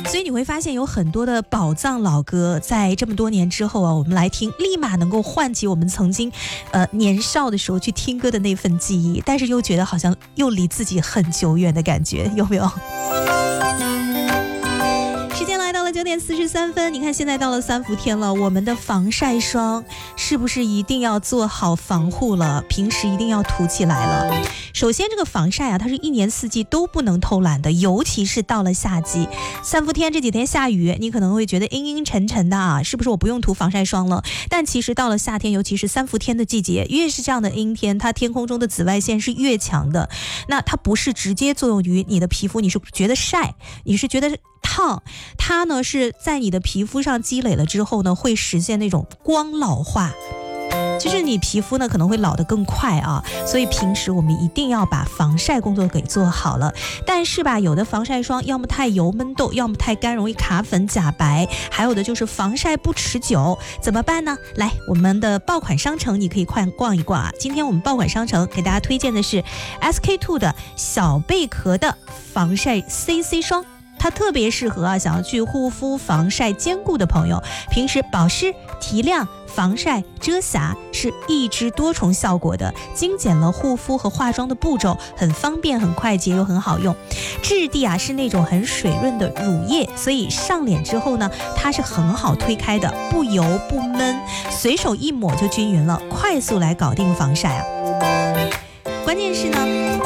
所以你会发现有很多的宝藏老歌，在这么多年之后啊，我们来听，立马能够唤起我们曾经年少的时候去听歌的那份记忆，但是又觉得好像又离自己很久远的感觉，有没有？9点43分，你看现在到了3伏天了，我们的防晒霜是不是一定要做好防护了？平时一定要涂起来了。首先这个防晒啊，它是一年四季都不能偷懒的，尤其是到了夏季。3伏天这几天下雨，你可能会觉得阴阴沉沉的啊，是不是我不用涂防晒霜了？但其实到了夏天，尤其是3伏天的季节，越是这样的阴天，它天空中的紫外线是越强的。那它不是直接作用于你的皮肤，你是觉得晒，你是觉得烫，它呢是在你的皮肤上积累了之后呢，会实现那种光老化，就是你皮肤呢可能会老得更快啊，所以平时我们一定要把防晒工作给做好了。但是吧，有的防晒霜要么太油闷痘，要么太干容易卡粉假白，还有的就是防晒不持久，怎么办呢？来，我们的爆款商城你可以快逛一逛啊。今天我们爆款商城给大家推荐的是 SK2 的小贝壳的防晒 CC 霜，它特别适合啊想要去护肤防晒兼顾的朋友，平时保湿提亮防晒遮瑕是一支多重效果的，精简了护肤和化妆的步骤，很方便很快捷又很好用。质地啊是那种很水润的乳液，所以上脸之后呢，它是很好推开的，不油不闷，随手一抹就均匀了，快速来搞定防晒啊。关键是呢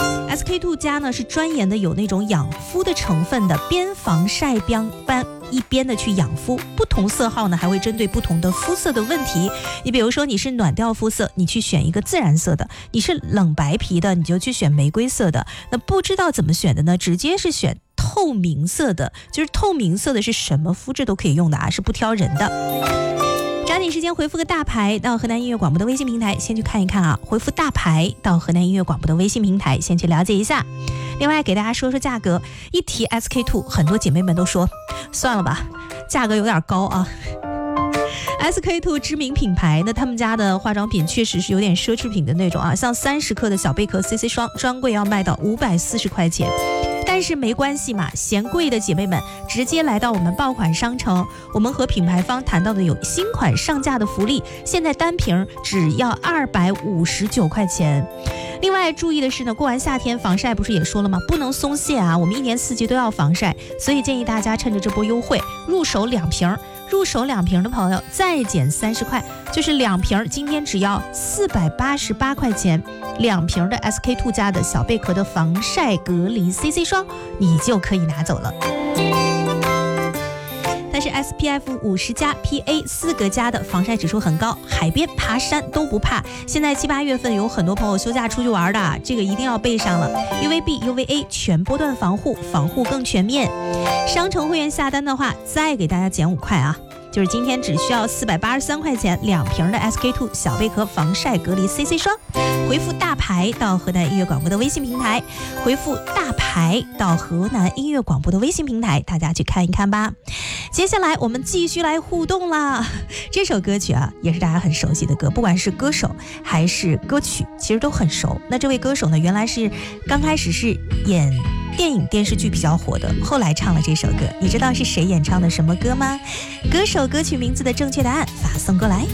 ，SK2 家呢是专研的有那种养肤的成分的，边防晒一边的去养肤，不同色号呢还会针对不同的肤色的问题。你比如说你是暖调肤色，你去选一个自然色的；你是冷白皮的，你就去选玫瑰色的。那不知道怎么选的呢，直接是选透明色的，就是透明色的是什么肤质都可以用的啊，是不挑人的。抓紧时间回复个大牌到河南音乐广播的微信平台，先去看一看啊！回复大牌到河南音乐广播的微信平台，先去了解一下。另外给大家说说价格，一提 SK2， 很多姐妹们都说算了吧，价格有点高啊。SK2 知名品牌，那他们家的化妆品确实是有点奢侈品的那种啊，像30克的小贝壳 CC 霜，专柜要卖到540块钱。但是没关系嘛，嫌贵的姐妹们直接来到我们爆款商城，我们和品牌方谈到的有新款上架的福利，现在单瓶只要259块钱。另外注意的是呢，过完夏天防晒不是也说了吗？不能松懈啊，我们一年四季都要防晒，所以建议大家趁着这波优惠入手2瓶的朋友再减30块，就是2瓶今天只要488块钱，2瓶的 SK2 家的小贝壳的防晒隔离 CC 霜你就可以拿走了。但是 SPF 50+PA 4个加的防晒指数很高，海边爬山都不怕。现在7、8月份有很多朋友休假出去玩的，这个一定要备上了。UVB UVA 全波段防护更全面。商城会员下单的话再给大家减5块啊，就是今天只需要483块钱2瓶的 SK2 小贝壳防晒隔离 CC 霜。回复大牌到河南音乐广播的微信平台，回复大牌到河南音乐广播的微信平台，大家去看一看吧。接下来我们继续来互动啦。这首歌曲啊也是大家很熟悉的歌，不管是歌手还是歌曲其实都很熟。那这位歌手呢，原来是刚开始是演电影电视剧比较火的，后来唱了这首歌，你知道是谁演唱的什么歌吗？歌手歌曲名字的正确答案发送过来。